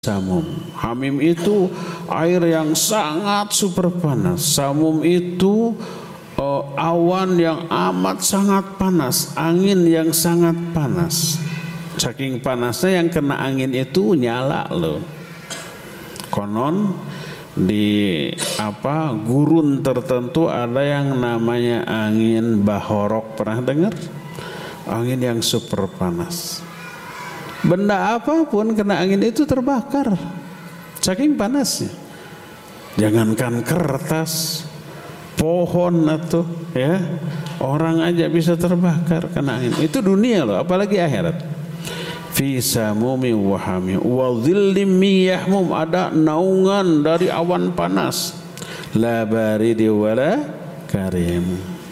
samum. Hamim itu air yang sangat super panas. Samum itu awan yang amat sangat panas, angin yang sangat panas. Saking panasnya yang kena angin itu nyala loh. Konon di gurun tertentu ada yang namanya angin bahorok, pernah dengar? Angin yang super panas. Benda apapun kena angin itu terbakar, saking panasnya. Jangankan kertas, pohon atau orang aja bisa terbakar kena angin. Itu dunia loh, apalagi akhirat. Fi samumi wa hamim wa dhillim miyahmum, ada naungan dari awan panas. La baridi wala karim.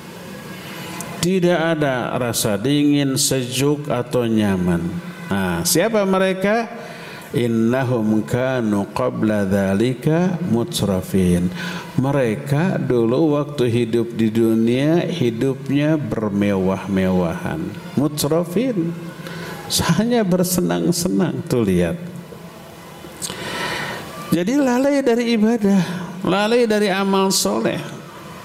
Tidak ada rasa dingin, sejuk atau nyaman. Nah, siapa mereka? Innahum kanu qabla dzalika mutrafin. Mereka dulu waktu hidup di dunia hidupnya bermewah-mewahan. Mutrafin, hanya bersenang-senang. Tuh lihat. Jadi lalai dari ibadah, lalai dari amal soleh.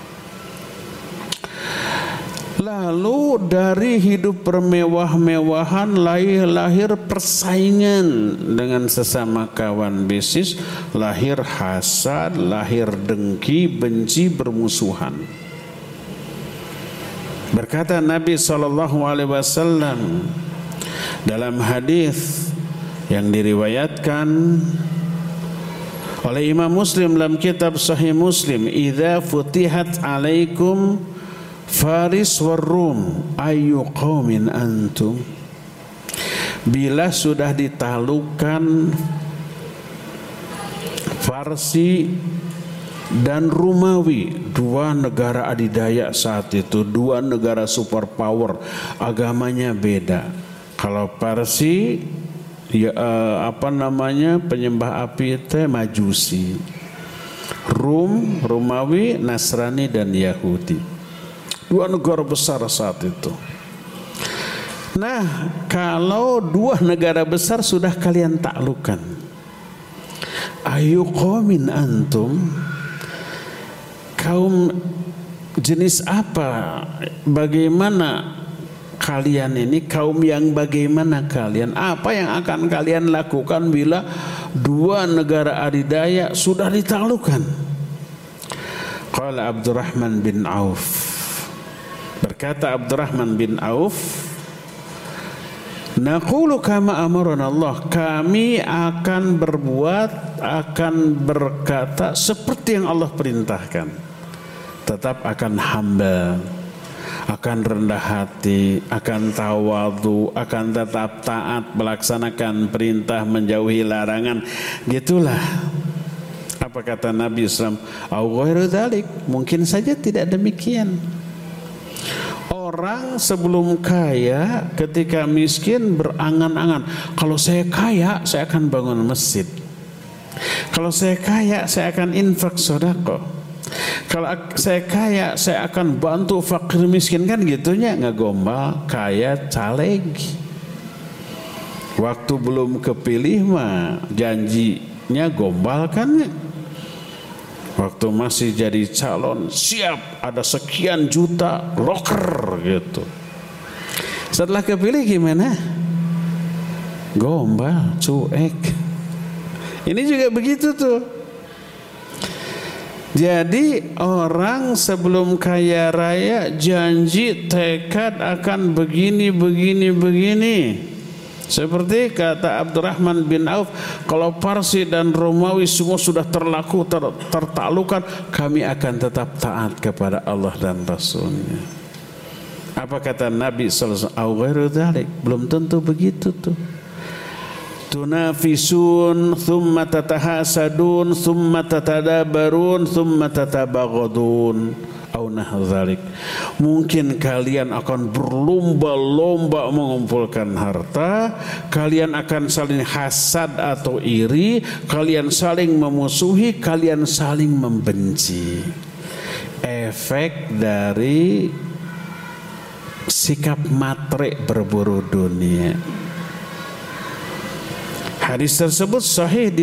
Lalu dari hidup bermewah-mewahan lahir persaingan dengan sesama kawan bisnis, lahir hasad, lahir dengki, benci, bermusuhan. Berkata Nabi SAW dalam hadis yang diriwayatkan oleh Imam Muslim dalam kitab Sahih Muslim, "Idza futihat 'alaikum Faris war Rum ayu qaumin antum." Bila sudah ditaklukkan Farsi dan Romawi, dua negara adidaya saat itu, dua negara superpower, agamanya beda. Kalau Parsi penyembah api teh Majusi. Romawi, Nasrani dan Yahudi. Dua negara besar saat itu. Nah, kalau dua negara besar sudah kalian taklukkan, ayu qaumin antum, kaum jenis apa, bagaimana kalian ini, kaum yang bagaimana kalian, apa yang akan kalian lakukan bila dua negara adidaya sudah ditaklukkan? Qala Abdurrahman bin Auf, berkata Abdurrahman bin Auf, naqulu kama amarana Allah, kami akan berbuat, akan berkata seperti yang Allah perintahkan. Tetap akan humble, akan rendah hati, akan tawadhu, akan tetap taat, melaksanakan perintah, menjauhi larangan. Gitulah. Apa kata Nabi SAW? Au ghairu dzalik, mungkin saja tidak demikian. Orang sebelum kaya, ketika miskin berangan-angan, kalau saya kaya saya akan bangun masjid, kalau saya kaya saya akan infak sedekah, kalau saya kaya saya akan bantu fakir miskin, kan gitunya, ngegombal kaya caleg. Waktu belum kepilih mah janjinya gombal kan. Waktu masih jadi calon, siap ada sekian juta loker gitu. Setelah kepilih gimana? Gombal, cuek. Ini juga begitu tuh. Jadi orang sebelum kaya raya janji tekad akan begini. Seperti kata Abdurrahman bin Auf, kalau Parsi dan Romawi semua sudah tertaklukkan, kami akan tetap taat kepada Allah dan Rasulnya. Apa kata Nabi SAW? Belum tentu begitu tuh. Tunafisun, thumma tatahasadun, thumma tatadabarun, thumma tatabaghadun. Mungkin kalian akan berlomba-lomba mengumpulkan harta, kalian akan saling hasad atau iri, kalian saling memusuhi, kalian saling membenci. Efek dari sikap matre berburu dunia. Hadis tersebut sahih